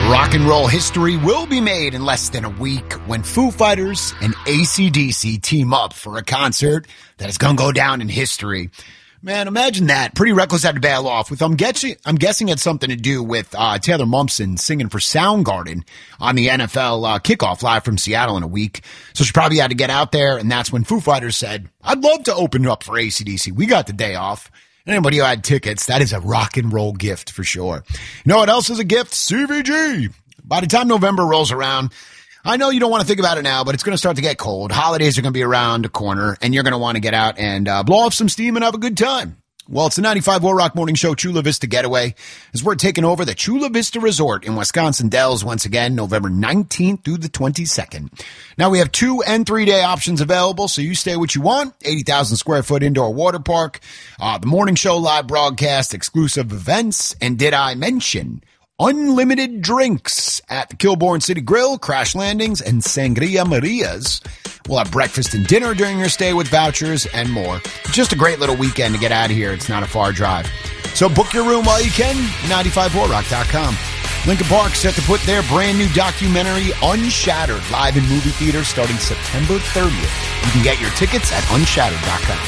Rock and roll history will be made in less than a week when Foo Fighters and AC/DC team up for a concert that is going to go down in history. Man, imagine that. Pretty Reckless had to bail off with, I'm guessing it had something to do with Taylor Momsen singing for Soundgarden on the NFL kickoff live from Seattle in a week. So she probably had to get out there, and that's when Foo Fighters said, I'd love to open up for AC/DC. We got the day off. Anybody who had tickets, that is a rock and roll gift for sure. You know what else is a gift? CVG. By the time November rolls around, I know you don't want to think about it now, but it's going to start to get cold. Holidays are going to be around the corner, and you're going to want to get out and blow off some steam and have a good time. Well, it's the 95 War Rock Morning Show Chula Vista Getaway as we're taking over the Chula Vista Resort in Wisconsin Dells once again, November 19th through the 22nd. Now, we have 2 and 3 day options available, so you stay what you want. 80,000 square foot indoor water park, the morning show live broadcast, exclusive events, and did I mention unlimited drinks at the Kilbourne City Grill, Crash Landings, and Sangria Maria's. We'll have breakfast and dinner during your stay with vouchers and more. Just a great little weekend to get out of here. It's not a far drive. So book your room while you can, 95warrock.com. Lincoln Park set to put their brand new documentary Unshattered live in movie theaters starting September 30th. You can get your tickets at unshattered.com.